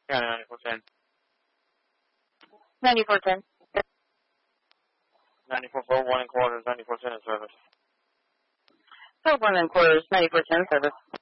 Yeah, 9410. 9410. 9441 and quarters, 9410 in service. 1 and quarters, 9410 service.